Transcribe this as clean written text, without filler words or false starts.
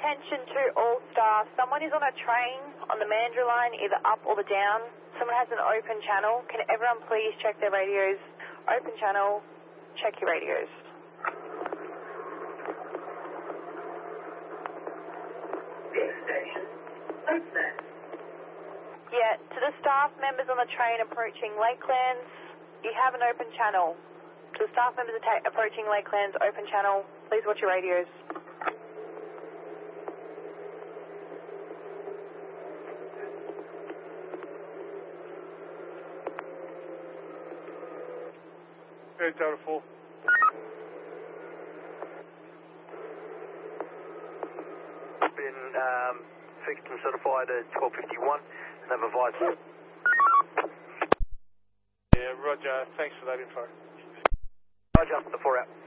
attention to all staff. Someone is on a train on the Mandurah line, either up or the down. Someone has an open channel. Can everyone please check their radios? Open channel, check your radios. Yeah, to the staff members on the train approaching Lakelands, you have an open channel. To the staff members approaching Lakelands, open channel, please watch your radios. Delta 4. Been fixed and certified at 12:51 and have advised. Yeah, roger. Thanks for that info. Roger, the 4 out.